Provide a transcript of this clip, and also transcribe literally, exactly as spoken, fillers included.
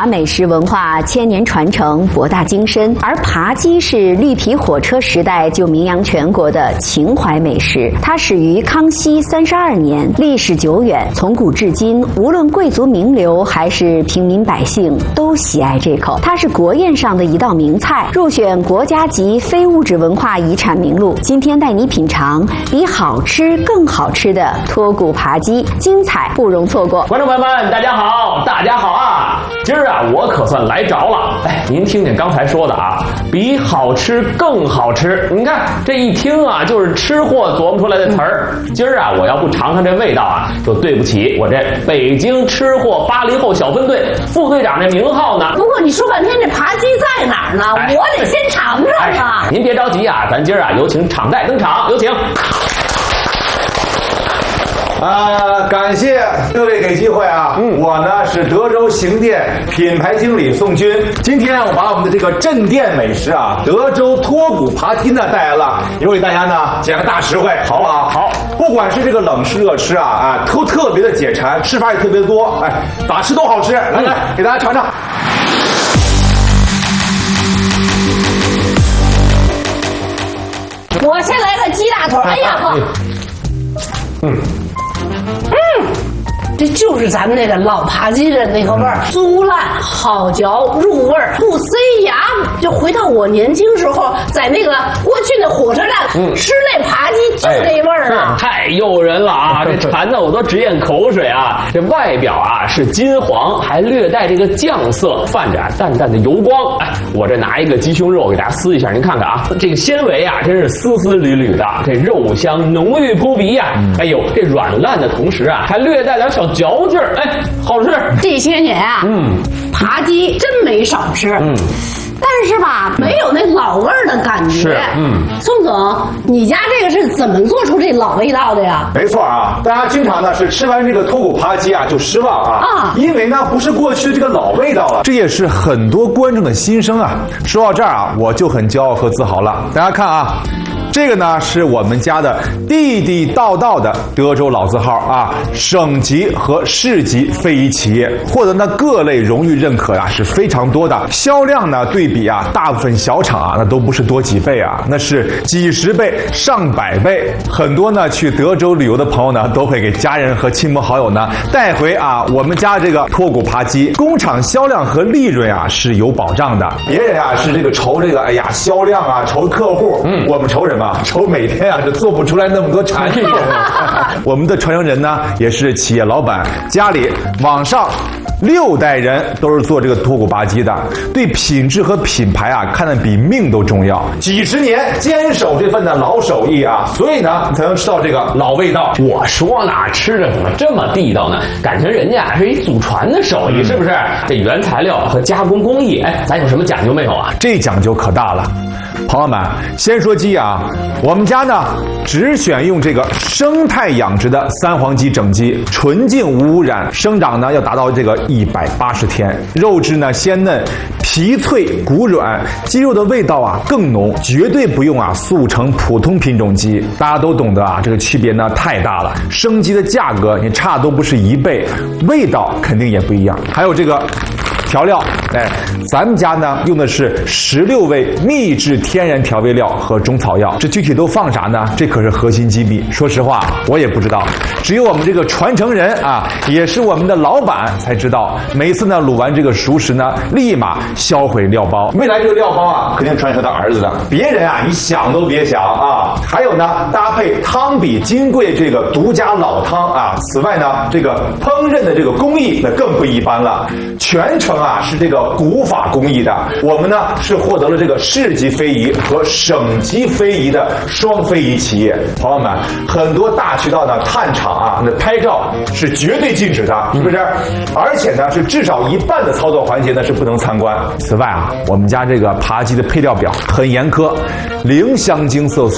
美食文化千年传承，博大精深，而扒鸡是绿皮火车时代就名扬全国的情怀美食。它始于康熙三十二年，历史久远，从古至今，无论贵族名流还是平民百姓都喜爱这口。它是国宴上的一道名菜，入选国家级非物质文化遗产名录。今天带你品尝比好吃更好吃的脱骨扒鸡，精彩不容错过。 观众朋友们，大家好，大家好啊！今儿啊，我可算来着了。哎，您听见刚才说的啊，比好吃更好吃。你看这一听啊，就是吃货琢磨出来的词儿。今儿啊，我要不尝尝这味道啊，就对不起我这北京吃货八零后小分队副队长这名号呢。 不过你说半天这扒鸡在哪儿呢？哎、我得先尝尝啊、 哎！您别着急啊，咱今儿啊，有请场代登场，有请。 啊，感谢各位给机会啊！嗯，我呢是德州行店品牌经理宋军。今天我把我们的这个镇店美食啊，德州脱骨扒鸡呢带来了，也为大家呢讲个大实惠，好不好？好，不管是这个冷吃热吃啊，啊，都特别的解馋，吃法也特别多，哎，咋吃都好吃。来来，给大家尝尝。 我先来个鸡大腿，哎呀呵，嗯。嗯，这就是咱们那个老扒鸡的那个味儿，酥烂好嚼，入味儿不塞牙。就回到我年轻时候，在那个过去的火车站、嗯、吃那扒鸡，就这味儿啊、 哎，太诱人了啊！这馋的我都直咽口水啊！这外表啊是金黄，还略带这个酱色，泛着淡淡的油光。哎，我这拿一个鸡胸肉给大家撕一下，您看看啊，这个纤维啊真是丝丝缕缕的，这肉香浓郁扑鼻呀、啊！嗯、哎呦，这软烂的同时啊，还略带点小嚼劲儿，哎，好吃。 这些年啊，嗯，扒鸡真没少吃，嗯。但是吧，没有那老味儿的感觉。 是，嗯， 宋总，你家这个是怎么做出这老味道的呀？ 没错啊，大家经常呢是吃完这个脱骨扒鸡啊就失望啊，啊，因为呢不是过去的这个老味道了。这也是很多观众的心声啊。说到这儿啊，我就很骄傲和自豪了。大家看啊。这个呢是我们家的地地道道的德州老字号啊，省级和市级非遗企业，获得呢各类荣誉认可啊是非常多的。销量呢对比啊大部分小厂啊那都不是多几倍啊，那是几十倍、上百倍。很多呢去德州旅游的朋友呢都会给家人和亲朋好友呢带回啊我们家这个脱骨扒鸡。工厂销量和利润啊是有保障的。别人啊是这个愁这个哎呀销量啊愁客户，嗯，我们愁什么？愁每天啊，就做不出来那么多产品。我们的传承人呢，也是企业老板，家里往上六代人都是做这个脱骨扒鸡的，对品质和品牌啊看得比命都重要。几十年坚守这份的老手艺啊，所以呢才能吃到这个老味道。 我说呢，吃着怎么这么地道呢？感情人家是一祖传的手艺，嗯、是不是？这原材料和加工工艺，哎，咱有什么讲究没有啊？ 这讲究可大了。朋友们，先说鸡啊，我们家呢只选用这个生态养殖的三黄鸡整鸡，纯净无污染，生长呢要达到这个一百八十天，肉质呢鲜嫩，皮脆骨软，鸡肉的味道啊更浓，绝对不用啊速成普通品种鸡。大家都懂得啊，这个区别呢太大了，生鸡的价格你差都不是一倍，味道肯定也不一样。还有这个调料，哎，咱们家呢用的是十六味秘制天然调味料和中草药，这具体都放啥呢？这可是核心机密。说实话，我也不知道，只有我们这个传承人啊，也是我们的老板才知道。每次呢卤完这个熟食呢，立马销毁料包。未来这个料包啊，肯定传承到儿子的，别人啊你想都别想啊。还有呢，搭配汤比金贵这个独家老汤啊。此外呢，这个烹饪的这个工艺那更不一般了，全程啊是这个古法工艺的。我们呢是获得了这个市级非遗和省级非遗的双非遗企业。朋友们，很多大渠道呢探厂啊，那拍照是绝对禁止的，是不是？而且呢是至少一半的操作环节呢是不能参观。此外啊，我们家这个扒鸡的配料表很严苛，零香精色素。